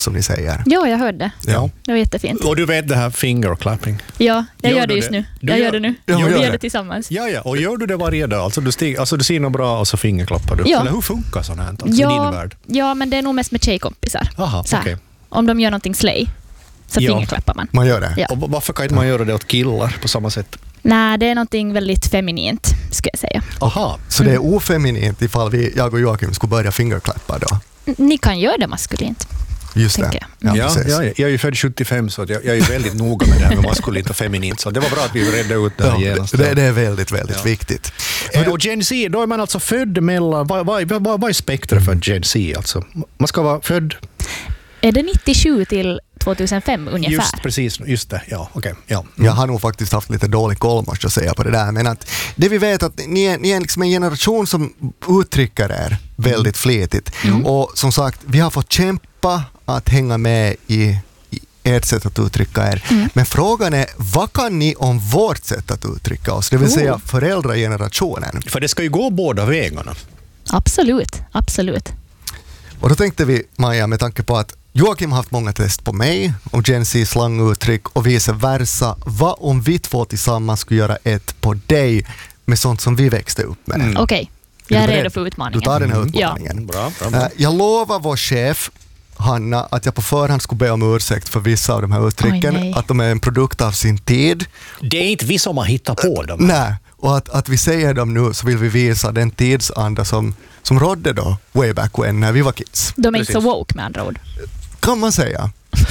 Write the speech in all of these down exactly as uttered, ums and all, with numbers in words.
som ni säger. Ja, jag hörde. Ja. Det var jättefint. Och du vet det här fingerclapping? Ja, jag Gör gör det du just det? nu. Du Jag gör- gör det nu. Ja, Vi gör gör det. det tillsammans. Ja, ja. Och gör du det varje dag? Alltså du, stig, alltså, du ser nog bra och så fingerklappar du. Ja. Eller hur funkar sånt här alltså, i din Ja, värld? ja, men det är nog mest med tjejkompisar. Aha, Så här. okej. Om de gör någonting slay så Ja. fingerklappar man. Man gör det. Ja. Och varför kan inte man göra det åt killar på samma sätt? Nej, det är någonting väldigt feminint, skulle jag säga. Aha. Så det är ofeminint ifall vi, jag och Joakim skulle börja fingerklappa då. N- Ni kan göra det maskulint. Just det. Tänker Ja, Ja, precis. ja, jag är ju född sjuttiofem så att jag, jag är ju väldigt noga med det här med maskulint och feminint. Så det var bra att vi redde ut det här Ja, genast. det, det är väldigt, väldigt Ja. viktigt. Eh, Och Gen Z, då är man alltså född mellan... Vad, vad, vad, vad är spektrat för Gen Z? Alltså? Man ska vara född... Är det nittiosju till tvåtusenfem ungefär? Just precis, just det. Ja, okej. Ja. Jag har nog faktiskt haft lite dålig koll, måste jag säga, på det där. Men att det vi vet att ni är, ni är liksom en generation som uttrycker er väldigt flitigt. Mm. Och som sagt, vi har fått kämpa att hänga med i, i ert sätt att uttrycka er. Mm. Men frågan är, vad kan ni om vårt sätt att uttrycka oss? Det vill Oh. säga föräldragenerationen. För det ska ju gå båda vägarna. Absolut, absolut. Och då tänkte vi, Maja, med tanke på att Joakim har haft många test på mig om Gen Z slanguttryck och vice versa. Vad om vi två tillsammans skulle göra ett på dig med sånt som vi växte upp med? Mm. Okej, Är jag du är beredd? redo för utmaningen. Du tar den här Ja. utmaningen. Bra, bra, bra. Eh, Jag lovar vår chef, Hanna, att jag på förhand skulle be om ursäkt för vissa av de här uttrycken. Oj, nej. Att de är en produkt av sin tid. Det är inte vi som har hittat på dem. Nej, och att, att vi säger dem nu så vill vi visa den tidsanda som, som rådde då, way back when, när vi var kids. De är inte så Precis. woke med andra ord. Kan man säga.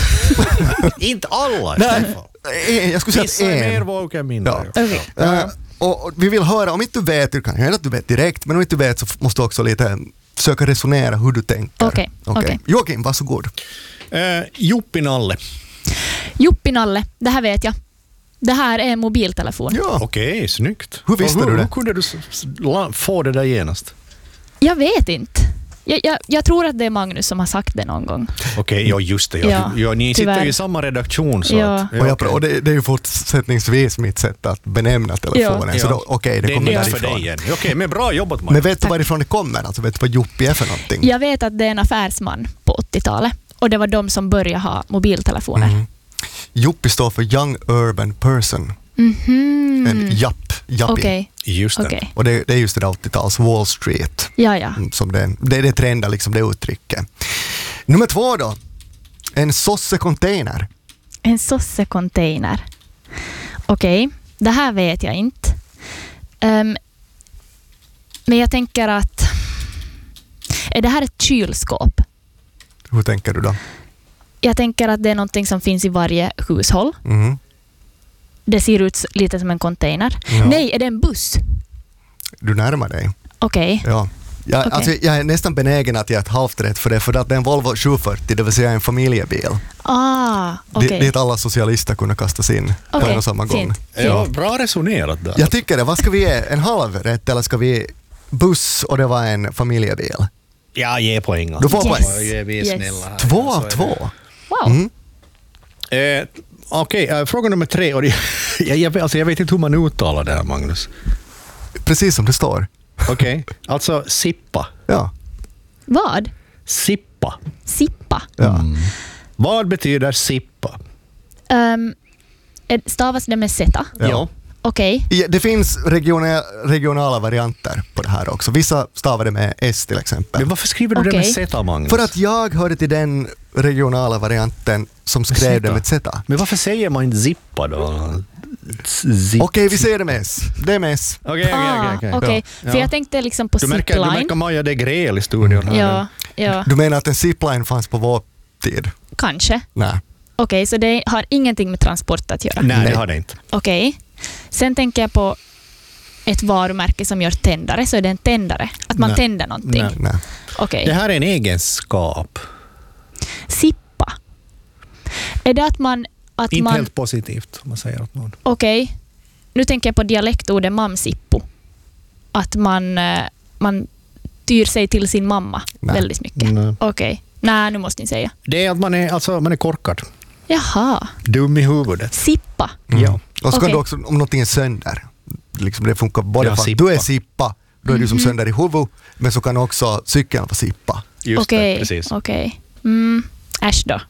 Inte alla. Nej, en, jag skulle säga Vissa att är mer en. woke än mindre. Ja. Okej. Eh, och, och vi vill höra, om inte du vet, det kan hända att du vet direkt, men om inte du vet så f- måste du också lite försöka resonera hur du tänker. Okej, okej. Joakim, varsågod. Eh, Juppinalle. Juppinalle, det här vet jag. Det här är en mobiltelefon. Ja. Okej, snyggt. Hur visste Och hur, du det? Hur kunde du s- s- la- få det där genast? Jag vet inte. Jag, jag, jag tror att det är Magnus som har sagt det någon gång. Okej, ja just det. Ja. Ja, Ja, ni sitter tyvärr. ju i samma redaktion. Så Ja. att, Och, jag, okej. och det, det är ju fortsättningsvis mitt sätt att benämna telefonen. Ja. Så då, okej, det, det är kommer nytt för därifrån. dig igen. Okej, men bra jobbat Maja. Men vet du Tack. varifrån det kommer? Alltså, vet du vad Juppi är för någonting? Jag vet att det är en affärsman på åttiotalet. Och det var de som började ha mobiltelefoner. Mm. Juppi står för Young Urban Person. Mhm. En japp, jappi. Okej, Just det. okej. Och det, det är just det där åttio-tals Wall Street. Ja, ja. Mm, Som det, det är det trenda, liksom det uttrycket. Nummer två då. En sosse-container. En sossecontainer. Okej, det här vet jag inte. Ehm, men jag tänker att... Är det här ett kylskåp? Hur tänker du då? Jag tänker att det är någonting som finns i varje hushåll. Mm. Det ser ut lite som en container. Ja. Nej, är det en buss? Du närmar dig. Okej. Ja. Jag, Okej. alltså, jag är nästan benägen att ge ett halvt rätt för det, för att det är en Volvo sju fyrtio, det vill säga en familjebil. Ah, Okay. okej. Dit alla socialister kunde kastas in på Okej, en och samma gång. fint. Ja, bra resonerat där. Jag tycker det. Vad ska vi ge? En halv rätt eller ska vi buss och det var en familjebil? Ja, ge poäng. Du får Yes. poäng. Ja, vi är Yes. snälla här. Två Så av är det. två. Wow. Mm. Eh, Okej, eh, fråga nummer tre. Och det, jag, jag, alltså, jag vet inte hur man uttalar det här, Magnus. Precis som det står. Okej, alltså sippa. Ja. Vad? Sippa. Sippa. Ja. Mm. Vad betyder sippa? Um, stavas det med Z? Ja. Okej. Ja, det finns regiona, regionala varianter på det här också. Vissa stavar det med S till exempel. Men varför skriver du det Okej. med Z, Magnus? För att jag hörde till den regionala varianten som skrev det med Z. Men varför säger man inte zippa då? Zip. Okej, vi säger det med S. Det är med S. Okej, okej, Ah, okej. okej. Ja. För jag tänkte liksom på Du märker, du zipline. märker Maja, det är gräl i studion här. Ja, ja, Du menar att en zipline fanns på vår tid? kanske. Nej. Okej, så det har ingenting med transport att göra. Nej, Nej. det har det inte. Okej. Sen tänker jag på ett varumärke som gör tändare, så är det en tändare. Att man Nej. tänder någonting. Nej. Nej. Okej. Det här är en egenskap. Sippa. Är det att man... Att Inte man helt positivt, om man säger åt någon. Okej. Nu tänker jag på dialektordet mamsippo. Att man, eh, man tyr sig till sin mamma Nej. väldigt mycket. Nej. Okej. Nej, nu måste ni säga. Det är att man är, alltså, man är korkad. Jaha. Dum i huvudet. Sippa. Mm. Ja. Och så kan Okej. du också, om någonting är sönder, liksom det funkar både Ja, för att sippa. du är sippa, då är du som Mhm. sönder i huvudet, men så kan också cykeln vara sippa. Just det, Okej. precis. Okej. Mm. Äsch då.